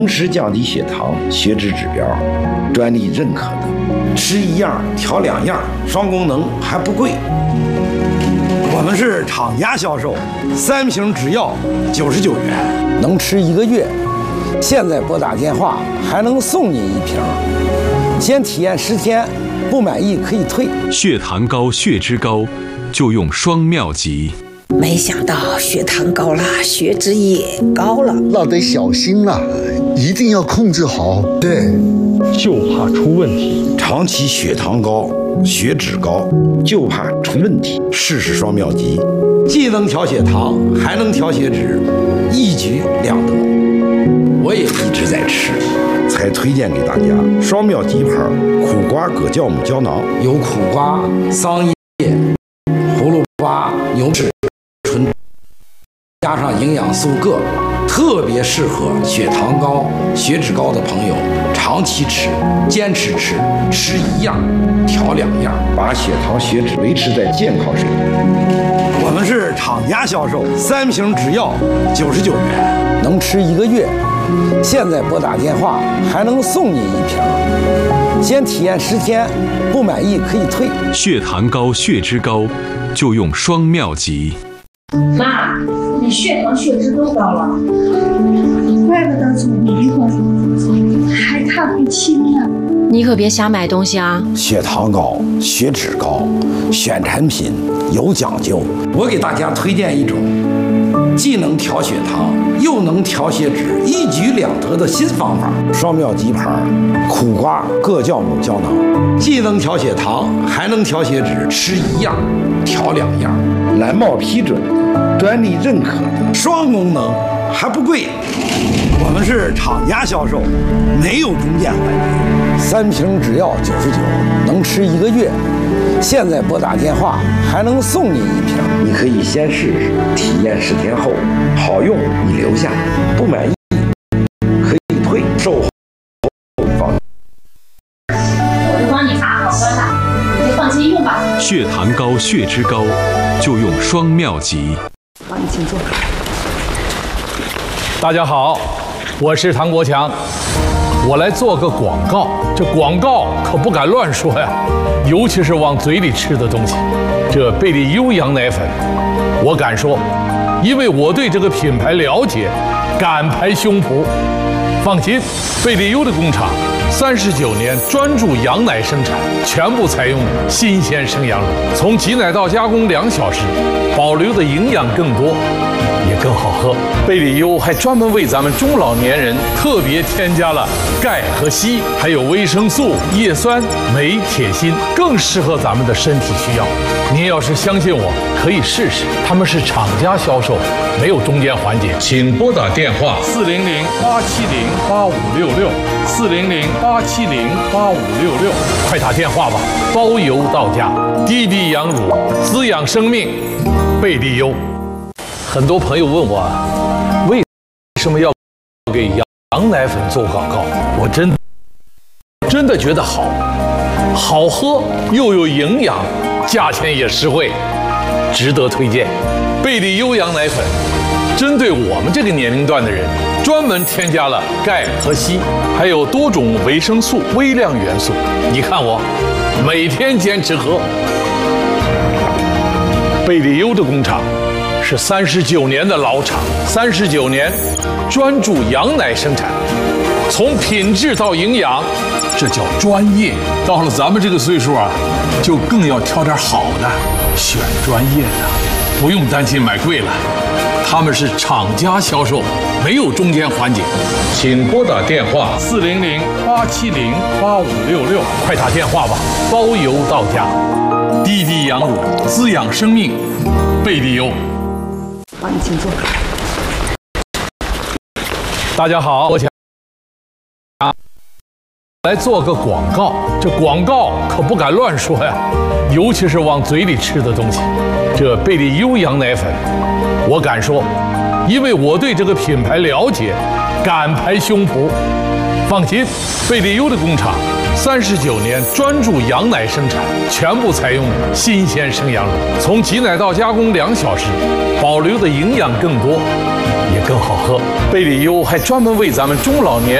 同时降低血糖、血脂指标，专利认可的，吃一样调两样，双功能还不贵。我们是厂家销售，3瓶只要99元，能吃1个月。现在拨打电话还能送您1瓶，先体验10天，不满意可以退。 血糖高、血脂高，就用双妙吉。 没想到血糖高了，血脂也高了， 那得小心了，一定要控制好。 对， 就怕出问题。 长期血糖高、血脂高，就怕出问题。试试双妙吉，既能调血糖，还能调血脂，一举两得。我也一直在吃，才推荐给大家。双妙吉牌苦瓜葛酵母胶囊，有苦瓜、桑叶、葫芦巴、牛齿、醇，加上营养素铬，特别适合血糖高、血脂高的朋友长期吃，坚持吃，吃一样调两样，把血糖、血脂维持在健康水平。我们是厂家销售，3瓶只要99元，能吃1个月。现在拨打电话还能送您1瓶，先体验10天，不满意可以退。 血糖高、血脂高，就用双妙吉。 妈，你血糖、血脂都高了， 怪不得总迷糊，还看不清呢。 你可别瞎买东西啊！ 血糖高、血脂高，选产品有讲究。我给大家推荐一种既能调血糖又能调血脂，一举两得的新方法。双妙吉牌苦瓜葛酵母胶囊，既能调血糖，还能调血脂，吃一样调两样。蓝茂批准的，专利认可的，双功能还不贵。我们是厂家销售，没有中间环节。3瓶只要99，能吃1个月。现在拨打电话还能送您1瓶，你可以先试试，体验10天后好用你留下，不满意可以退，售后方。 我就帮你查好关了，你就放心用吧。 血糖高、血脂高，就用双妙吉。 帮你请坐。 大家好，我是唐国强，我来做个广告。这广告可不敢乱说呀，尤其是往嘴里吃的东西。这贝利优羊奶粉，我敢说，因为我对这个品牌了解，敢拍胸脯。放心，贝利优的工厂39年专注羊奶生产，全部采用新鲜生羊乳，从挤奶到加工2小时，保留的营养更多，也更好喝。贝利优还专门为咱们中老年人特别添加了钙和硒，还有维生素、叶酸、镁、铁、锌，更适合咱们的身体需要。您要是相信我，可以试试。他们是厂家销售，没有中间环节。请拨打电话400-870-8566，400-870-8566，快打电话吧，包邮到家。滴滴羊乳，滋养生命，贝利优。很多朋友问我，为什么要给羊奶粉做广告？我真的觉得好喝又有营养，价钱也实惠，值得推荐。贝利优羊奶粉针对我们这个年龄段的人，专门添加了钙和硒，还有多种维生素、微量元素。你看我每天坚持喝。贝利优的工厂是39年的老厂，39年专注羊奶生产，从品质到营养，这叫专业。到了咱们这个岁数啊，就更要挑点好的，选专业的，不用担心买贵了。他们是厂家销售，没有中间环节。请拨打电话400-870-8566，快打电话吧，包邮到家。滴滴羊乳，滋养生命，贝利优。 帮你请坐。 大家好，我想来做个广告。这广告可不敢乱说呀，尤其是往嘴里吃的东西。这贝利优羊奶粉，我敢说，因为我对这个品牌了解，敢拍胸脯。放心，贝利优的工厂 39年专注羊奶生产，全部采用新鲜生羊乳，从挤奶到加工2小时，保留的营养更多，也更好喝。贝里优还专门为咱们中老年